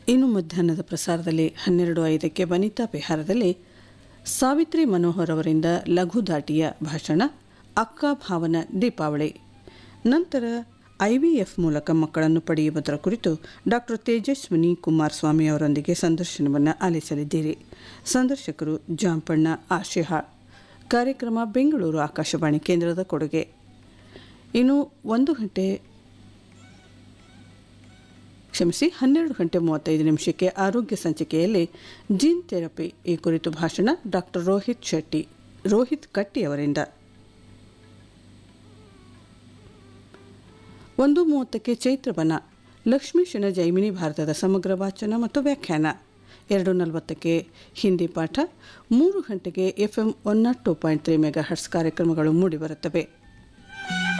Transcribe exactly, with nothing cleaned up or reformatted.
ಇನ್ನು ಮಧ್ಯಾಹ್ನದ ಪ್ರಸಾರದಲ್ಲಿ ಹನ್ನೆರಡು ಐದಕ್ಕೆ ವನಿತಾ ವಿಹಾರದಲ್ಲಿ ಸಾವಿತ್ರಿ ಮನೋಹರ್ ಅವರಿಂದ ಲಘು ದಾಟಿಯ ಭಾಷಣ ಅಕ್ಕ ಭಾವನ ದೀಪಾವಳಿ. ನಂತರ ಐವಿಎಫ್ ಮೂಲಕ ಮಕ್ಕಳನ್ನು ಪಡೆಯುವುದರ ಕುರಿತು ಡಾಕ್ಟರ್ ತೇಜಸ್ವಿನಿ ಕುಮಾರಸ್ವಾಮಿ ಅವರೊಂದಿಗೆ ಸಂದರ್ಶನವನ್ನು ಆಲಿಸಲಿದ್ದೀರಿ. ಸಂದರ್ಶಕರು ಜಾಂಪಣ್ಣ ಆಶಿಹಾಳ್. ಕಾರ್ಯಕ್ರಮ ಬೆಂಗಳೂರು ಆಕಾಶವಾಣಿ ಕೇಂದ್ರದ ಕೊಡುಗೆ. ಇನ್ನು ಒಂದು ಗಂಟೆ ಕ್ಷಮಿಸಿ ಹನ್ನೆರಡು ಗಂಟೆ ಮೂವತ್ತೈದು ನಿಮಿಷಕ್ಕೆ ಆರೋಗ್ಯ ಸಂಚಿಕೆಯಲ್ಲಿ ಜೀನ್ ಥೆರಪಿ ಈ ಕುರಿತು ಭಾಷಣ ಡಾಕ್ಟರ್ ರೋಹಿತ್ ಶೆಟ್ಟಿ ರೋಹಿತ್ ಕಟ್ಟಿ ಅವರಿಂದ. ಒಂದು ಮೂವತ್ತಕ್ಕೆ ಚೈತ್ರವನ ಲಕ್ಷ್ಮೀಶನ ಜೈಮಿನಿ ಭಾರತದ ಸಮಗ್ರ ವಾಚನ ಮತ್ತು ವ್ಯಾಖ್ಯಾನ. ಎರಡು ನಲವತ್ತಕ್ಕೆ ಹಿಂದಿ ಪಾಠ. ಮೂರು ಗಂಟೆಗೆ F M one not two point three mega hertz ಕಾರ್ಯಕ್ರಮಗಳು ಮೂಡಿಬರುತ್ತವೆ.